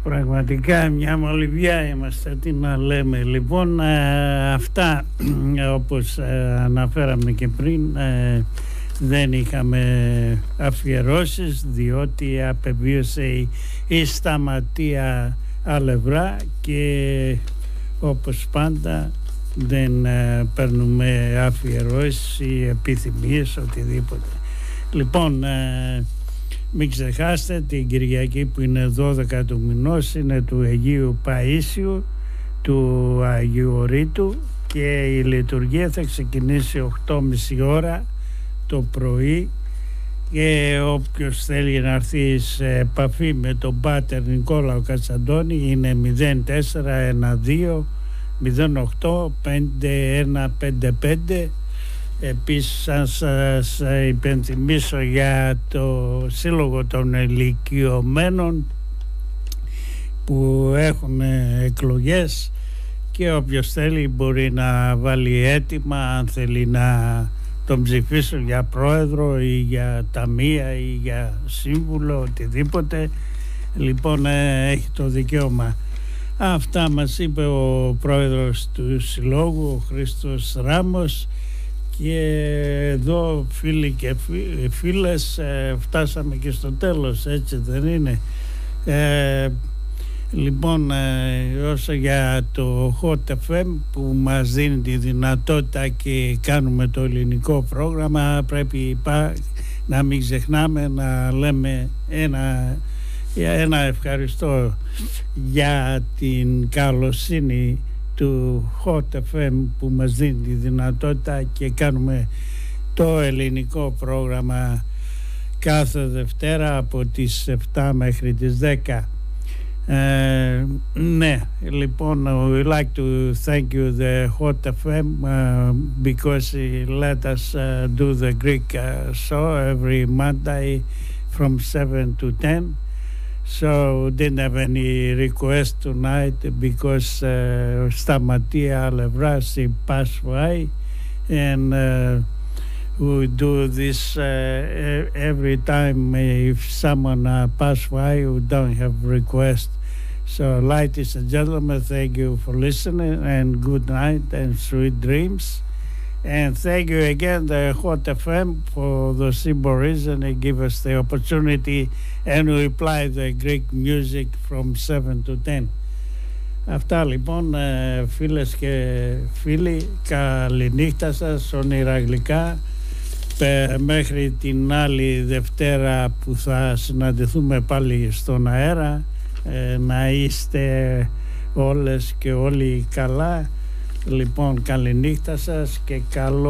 Πραγματικά μια μολυβιά είμαστε, τι να λέμε. Λοιπόν, αυτά όπως αναφέραμε και πριν, δεν είχαμε αφιερώσεις διότι απεβίωσε η Σταματία Αλευρά και όπως πάντα δεν παίρνουμε αφιερώσεις ή επιθυμίες, οτιδήποτε. Λοιπόν, μην ξεχάσετε την Κυριακή που είναι 12 του μηνός, είναι του Αγίου Παΐσιου, του Αγίου Ορίτου, και η λειτουργία θα ξεκινήσει 8:30 ώρα το πρωί, και όποιος θέλει να έρθει σε επαφή με τον Πάτερ Νικόλαο Κατσαντώνη είναι 0412 08 5155. Επίσης θα σας υπενθυμίσω για το Σύλλογο των Ηλικιωμένων που έχουν εκλογές, και όποιος θέλει μπορεί να βάλει αίτημα αν θέλει να τον ψηφίσουν για πρόεδρο ή για ταμεία ή για σύμβουλο, οτιδήποτε. Λοιπόν, έχει το δικαίωμα. Αυτά μας είπε ο πρόεδρος του Συλλόγου, ο Χρήστος Ράμος. Και εδώ, φίλοι και φίλες, φτάσαμε και στο τέλος, έτσι δεν είναι? Λοιπόν, όσο για το Hot FM που μας δίνει τη δυνατότητα και κάνουμε το ελληνικό πρόγραμμα, πρέπει να μην ξεχνάμε να λέμε ένα ευχαριστώ για την καλοσύνη του Hot FM που μας δίνει τη δυνατότητα και κάνουμε το ελληνικό πρόγραμμα κάθε Δευτέρα από τις 7 μέχρι τις 10. Ναι, λοιπόν, we like to thank you the Hot FM because he let us do the Greek show every Monday from 7 to 10. So didn't have any request tonight because Stamatia Alevra, she passed away, and we do this every time if someone passes away who don't have request. So ladies and gentlemen, thank you for listening, and good night and sweet dreams. And thank you again, the Hot FM, for the simple reason they give us the opportunity and we play the Greek music from 7 to 10. Αυτά λοιπόν, φίλες και φίλοι, καληνύχτα σας, όνειρα γλυκά, μέχρι την άλλη Δευτέρα που θα συναντηθούμε πάλι στον αέρα. Να είστε όλες και όλοι καλά. Λοιπόν, καληνύχτα σας και καλό